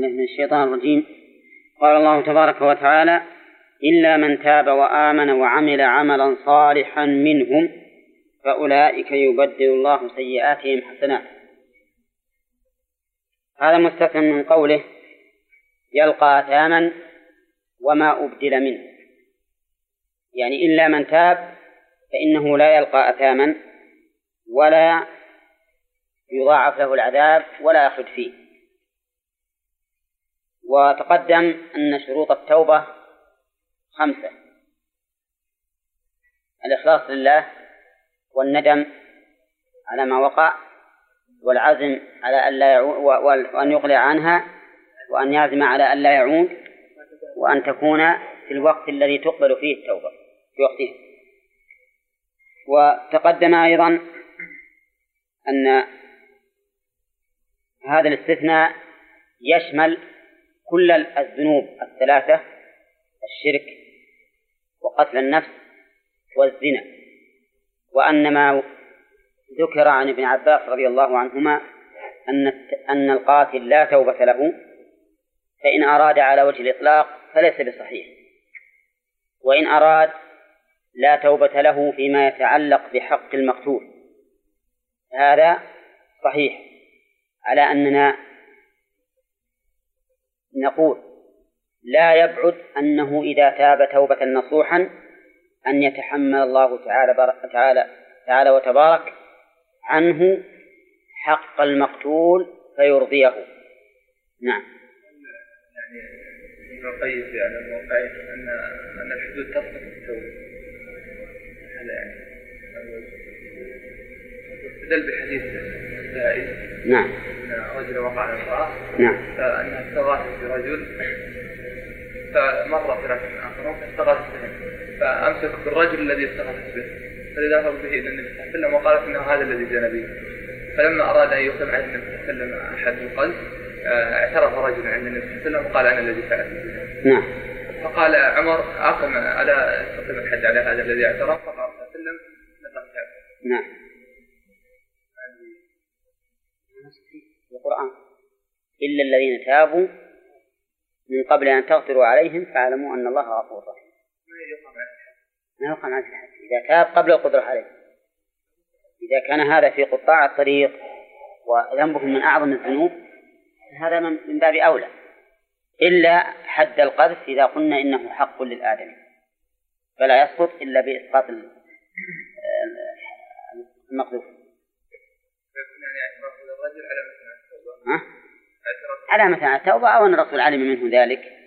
بالله من الشيطان الرجيم. قال الله تبارك وتعالى: إلا من تاب وآمن وعمل عملا صالحا منهم فأولئك يبدل الله سيئاتهم حسنات. هذا مستثنى من قوله يلقى أثاما وما أبدل منه، يعني إلا من تاب فإنه لا يلقى أثاما ولا يضاعف له العذاب ولا يخلد فيه. وتقدم أن شروط التوبة 5: الإخلاص لله، والندم على ما وقع، والعزم على ألا وأن يقلع عنها، وأن يعزم على ألا يعود، وأن تكون في الوقت الذي تقبل فيه التوبة في وقتها. وتقدم أيضا أن هذا الاستثناء يشمل كل الذنوب 3: الشرك وقتل النفس والزنا. وأن ما ذكر عن ابن عباس رضي الله عنهما أن القاتل لا توبة له، فإن أراد على وجه الإطلاق فليس بصحيح، وإن أراد لا توبة له فيما يتعلق بحق المقتول هذا صحيح، على أننا نقول لا يبعد أنه إذا تاب توبة نصوحا أن يتحمل الله تعالى وتبارك عنه حق المقتول فيرضيه. نعم. يعني نقيد على الموقعين أن الحدود تسقط التوبة، هذا يعني استدل بحديث السائل. نعم. أن رجل وقع على امرأة. نعم. فأنها استغاثت برجل فمر 3 آخرون فاستغاثت به، فأمسك بالرجل الذي استغاثت به فذهب به إلى النبي صلى الله عليه وسلم وقالت إنه هذا الذي جاء به. فلما أراد أن يقيم على النبي صلى الله عليه وسلم أحد القلب اعترف رجل عند النبي صلى الله عليه وسلم وقال أنا الذي فعلت. نعم. فقال عمر: أقم ألا تقيم الحد على هذا الذي اعترف؟ فقال صلى الله عليه وسلم: لقد تاب. نعم. القرآن: إلا الذين تابوا من قبل أن تغفروا عليهم فاعلموا أن الله غفور رحيم. ما يقام على الحد إذا تاب قبل القدرة عليه. إذا كان هذا في قطاع الطريق وذنبهم من أعظم الذنوب هذا من باب أولى، إلا حد القذف إذا قلنا إنه حق للآدمي فلا يسقط إلا بإسقاط المقذوف. على مثل التوبة أو أن الرسول علم منه ذلك